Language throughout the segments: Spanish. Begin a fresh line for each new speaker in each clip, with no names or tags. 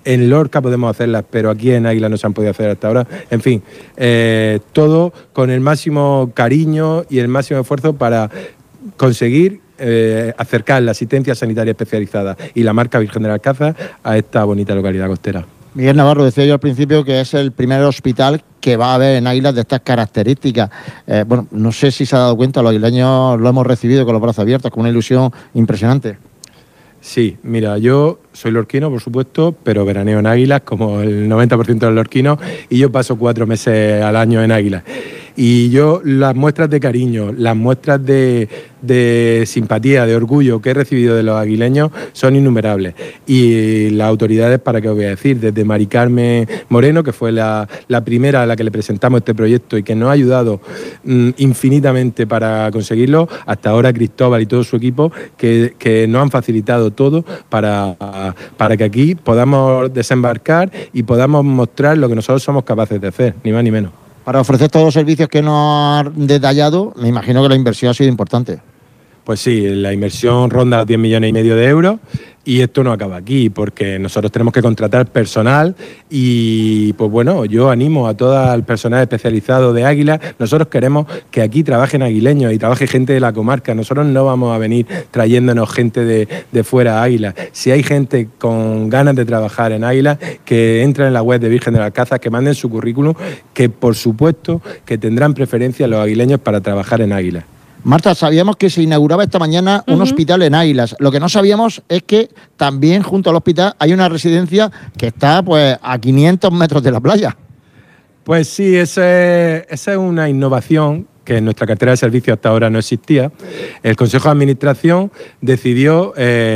En Lorca podemos hacerlas, pero aquí en Águila no se han podido hacer hasta ahora. En fin, todo con el máximo cariño y el máximo esfuerzo para conseguir acercar la asistencia sanitaria especializada y la marca Virgen del Alcázar a esta bonita localidad costera.
Miguel Navarro, decía yo al principio que es el primer hospital que va a haber en Águilas de estas características. Bueno, no sé si se ha dado cuenta, los aguileños lo hemos recibido con los brazos abiertos, con una ilusión impresionante.
Sí, mira, yo soy lorquino, por supuesto, pero veraneo en Águilas, como el 90% de los lorquinos, y yo paso 4 meses al año en Águilas. Y yo, las muestras de cariño, las muestras de simpatía, de orgullo que he recibido de los aguileños son innumerables. Y las autoridades, ¿para qué os voy a decir? Desde Mari Carmen Moreno, que fue la primera a la que le presentamos este proyecto y que nos ha ayudado infinitamente para conseguirlo, hasta ahora Cristóbal y todo su equipo, que nos han facilitado todo para que aquí podamos desembarcar y podamos mostrar lo que nosotros somos capaces de hacer, ni más ni menos.
Para ofrecer todos los servicios que nos ha detallado, me imagino que la inversión ha sido importante.
Pues sí, la inversión ronda los 10,5 millones de euros y esto no acaba aquí porque nosotros tenemos que contratar personal y pues bueno, yo animo a todo el personal especializado de Águila. Nosotros queremos que aquí trabajen aguileños y trabaje gente de la comarca. Nosotros no vamos a venir trayéndonos gente de fuera a Águila. Si hay gente con ganas de trabajar en Águila, que entren en la web de Virgen del Alcázar, que manden su currículum, que por supuesto que tendrán preferencia los aguileños para trabajar en Águila.
Marta, sabíamos que se inauguraba esta mañana un hospital en Águilas. Lo que no sabíamos es que también junto al hospital hay una residencia que está pues a 500 metros de la playa.
Pues sí, esa es una innovación que en nuestra cartera de servicios hasta ahora no existía. El Consejo de Administración decidió,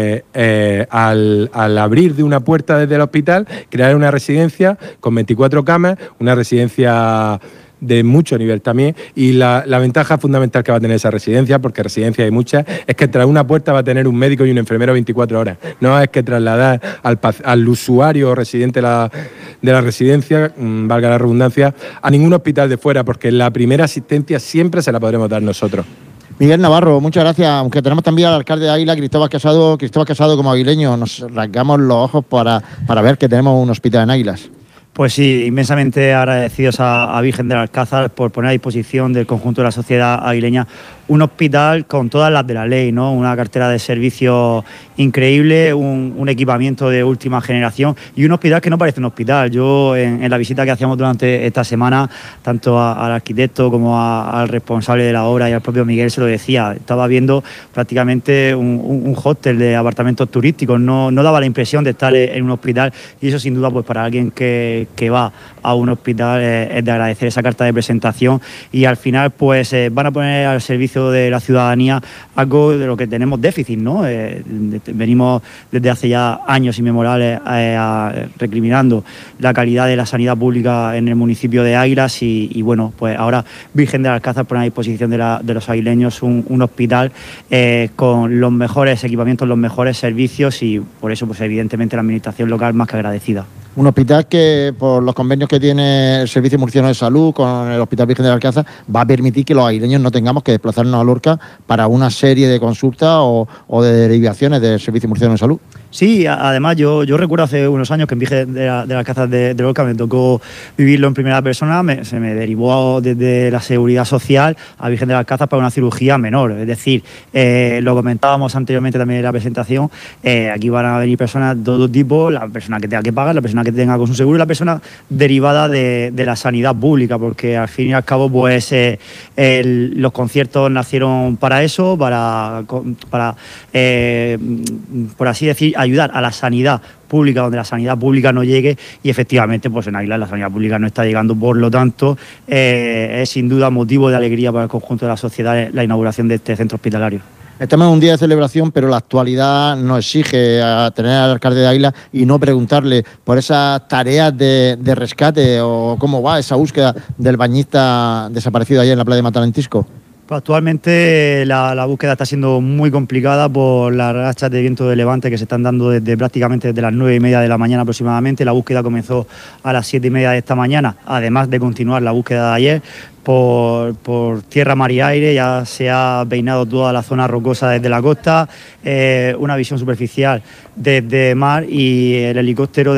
al abrir de una puerta desde el hospital, crear una residencia con 24 camas, una residencia de mucho nivel también, y la ventaja fundamental que va a tener esa residencia, porque residencias hay muchas, es que tras una puerta va a tener un médico y un enfermero 24 horas. No es que trasladar al usuario o residente de la residencia, valga la redundancia, a ningún hospital de fuera, porque la primera asistencia siempre se la podremos dar nosotros.
Miguel Navarro, muchas gracias. Aunque tenemos también al alcalde de Águila, Cristóbal Casado como aguileño, nos rasgamos los ojos para ver que tenemos un hospital en Águilas.
Pues sí, inmensamente agradecidos a Virgen del Alcázar por poner a disposición del conjunto de la sociedad aguileña un hospital con todas las de la ley, ¿no? Una cartera de servicios increíble, un equipamiento de última generación y un hospital que no parece un hospital. Yo en la visita que hacíamos durante esta semana, tanto al arquitecto como al responsable de la obra y al propio Miguel se lo decía, estaba viendo prácticamente un hostel de apartamentos turísticos, no daba la impresión de estar en un hospital y eso sin duda pues para alguien que va a un hospital es de agradecer esa carta de presentación y al final pues van a poner al servicio de la ciudadanía algo de lo que tenemos déficit, ¿no? Venimos desde hace ya años inmemorables recriminando la calidad de la sanidad pública en el municipio de Águilas y bueno, pues ahora Virgen del Alcázar pone a disposición de los aguileños un hospital con los mejores equipamientos, los mejores servicios y por eso pues evidentemente la administración local más que agradecida.
Un hospital que, por los convenios que tiene el Servicio Murciano de Salud con el Hospital Virgen del Alcázar, va a permitir que los aguileños no tengamos que desplazarnos a Lorca para una serie de consultas o de derivaciones del Servicio Murciano de Salud.
Sí, además yo recuerdo hace unos años que en Virgen del Alcázar de Lorca me tocó vivirlo en primera persona, se me derivó desde la Seguridad Social a Virgen del Alcázar para una cirugía menor, es decir, lo comentábamos anteriormente también en la presentación, aquí van a venir personas de todo tipo, la persona que tenga que pagar, la persona que tenga con su seguro y la persona derivada de la sanidad pública, porque al fin y al cabo pues los conciertos nacieron para eso, para por así decir, ayudar a la sanidad pública donde la sanidad pública no llegue y efectivamente pues en Águilas la sanidad pública no está llegando, por lo tanto es sin duda motivo de alegría para el conjunto de la sociedad la inauguración de este centro hospitalario.
Estamos en un día de celebración, pero la actualidad nos exige a tener al alcalde de Águilas y no preguntarle por esas tareas de rescate o cómo va esa búsqueda del bañista desaparecido ayer en la playa de Matalentisco.
Pues actualmente la búsqueda está siendo muy complicada por las rachas de viento de levante que se están dando prácticamente desde las 9:30 de la mañana aproximadamente. La búsqueda comenzó a las 7:30 de esta mañana, además de continuar la búsqueda de ayer. Por tierra, mar y aire, ya se ha peinado toda la zona rocosa desde la costa, una visión superficial desde mar y el helicóptero